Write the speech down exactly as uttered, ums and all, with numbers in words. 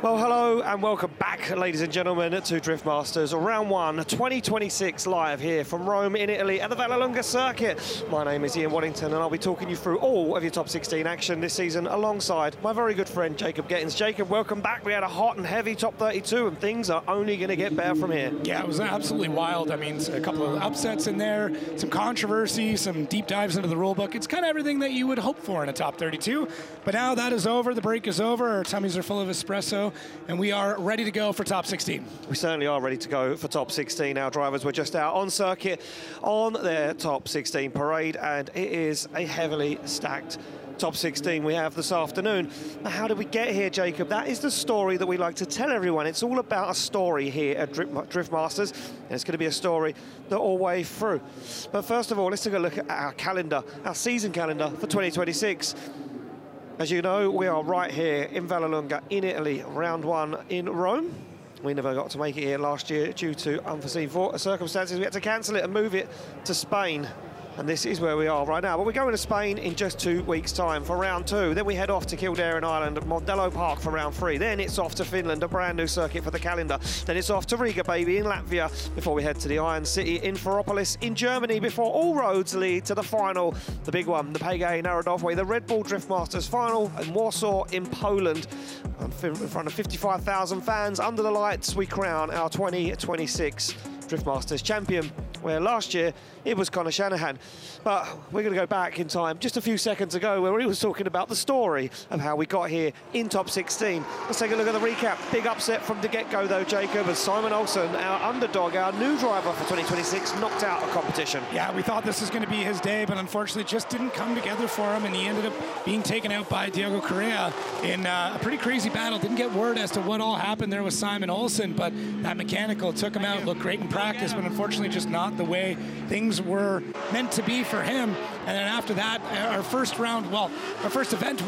Well, hello and welcome back, ladies and gentlemen, to Drift Masters Round one twenty twenty-six live here from Rome in Italy at the Vallelunga circuit. My name is Ian Waddington and I'll be talking you through all of your top sixteen action this season alongside my very good friend Jacob Gettins. Jacob, welcome back. We had a hot and heavy top thirty-two and things are only going to get better from here. Yeah, it was absolutely wild. I mean, a couple of upsets in there, some controversy, some deep dives into the rule book. It's kind of everything that you would hope for in a top thirty-two. But now that is over, the break is over, our tummies are full of espresso, and we are ready to go for top sixteen. We certainly are ready to go for top sixteen. Our drivers were just out on circuit on their top sixteen parade, and it is a heavily stacked top sixteen we have this afternoon. Now, how did we get here, Jacob? That is the story that we like to tell everyone. It's all about a story here at Drift, Drift Masters, and it's going to be a story the all way through. But first of all, let's take a look at our calendar, our season calendar for twenty twenty-six. As you know, we are right here in Vallelunga in Italy, round one in Rome. We never got to make it here last year due to unforeseen circumstances. We had to cancel it and move it to Spain. And this is where we are right now. But we're going to Spain in just two weeks' time for round two. Then we head off to Kildare in Ireland at Mondello Park for round three. Then it's off to Finland, a brand new circuit for the calendar. Then it's off to Riga, baby, in Latvia, before we head to the Iron City in Ferropolis in Germany, before all roads lead to the final, the big one, the Pegay Narodowy, the Red Bull Drift Masters final in Warsaw in Poland. In front of fifty-five thousand fans, under the lights, we crown our twenty twenty-six Drift Masters champion, where last year it was Conor Shanahan. But we're going to go back in time just a few seconds ago where he was talking about the story of how we got here in top sixteen. Let's take a look at the recap. Big upset from the get-go though, Jacob, as Simon Olsen, our underdog, our new driver for twenty twenty-six, knocked out a competition. Yeah, we thought this was going to be his day, but unfortunately it just didn't come together for him, and he ended up being taken out by Diego Correa in uh, a pretty crazy battle. Didn't get word as to what all happened there with Simon Olsen, but that mechanical took him out. Looked great in practice, but unfortunately just not the way things were meant to be for him. And then after that, our first round, well, our first event